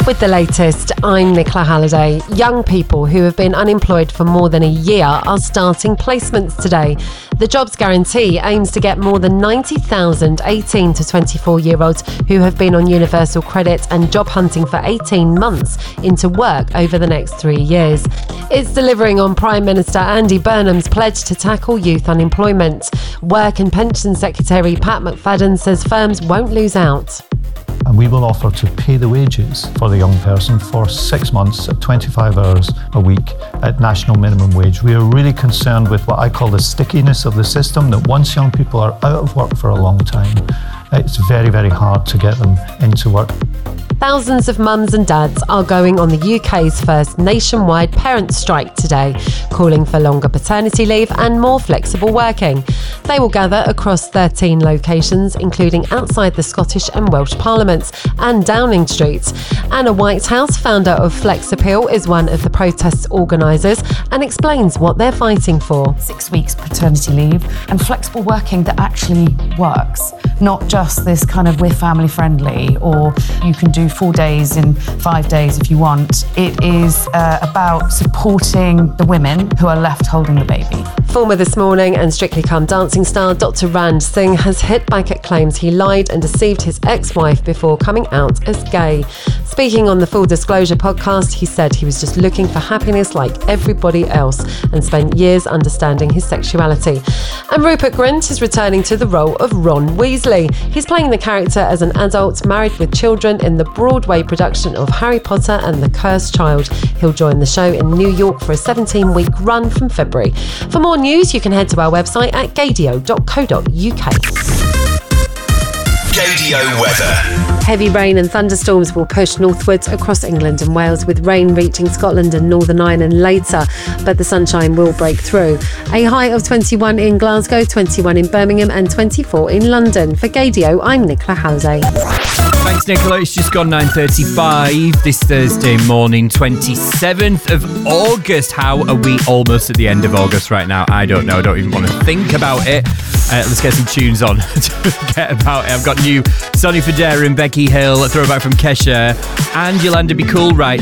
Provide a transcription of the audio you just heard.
With the latest, I'm Nicola Halliday. Young people who have been unemployed for more than a year are starting placements today. The Jobs Guarantee aims to get more than 90,000 18 to 24-year-olds who have been on universal credit and job hunting for 18 months into work over the next 3 years. It's delivering on Prime Minister Andy Burnham's pledge to tackle youth unemployment. Work and Pension Secretary Pat McFadden says firms won't lose out. And we will offer to pay the wages for the young person for 6 months at 25 hours a week at national minimum wage. We are really concerned with what I call the stickiness of the system, that once young people are out of work for a long time, it's very, very hard to get them into work. Thousands of mums and dads are going on the UK's first nationwide parent strike today, calling for longer paternity leave and more flexible working. They will gather across 13 locations, including outside the Scottish and Welsh Parliaments and Downing Street. Anna Whitehouse, founder of Flex Appeal, is one of the protest's organisers and explains what they're fighting for. 6 weeks paternity leave and flexible working that actually works, not just this kind of we're family friendly or you can do 4 days in 5 days if you want. It is about supporting the women who are left holding the baby. Former This Morning and Strictly Come Dancing star Dr. Rand Singh has hit back at claims he lied and deceived his ex-wife before coming out as gay. Speaking on the Full Disclosure podcast, he said he was just looking for happiness like everybody else and spent years understanding his sexuality. And Rupert Grint is returning to the role of Ron Weasley. He's playing the character as an adult married with children in the Broadway production of Harry Potter and the Cursed Child. He'll join the show in New York for a 17-week run from February. For more news, you can head to our website at gaydio.co.uk. Gaydio weather. Heavy rain and thunderstorms will push northwards across England and Wales, with rain reaching Scotland and Northern Ireland later, but the sunshine will break through. A high of 21 in Glasgow, 21 in Birmingham and 24 in London. For Gaydio, I'm Nicola Halliday. Thanks, Nicola. It's just gone 9:35 this Thursday morning, 27th of August. How are we almost at the end of August right now? I don't know. I don't even want to think about it. Let's get some tunes on to forget about it. I've got new Sonny Fodera and Becky Hill, a throwback from Kesha, and Yolanda Be Cool right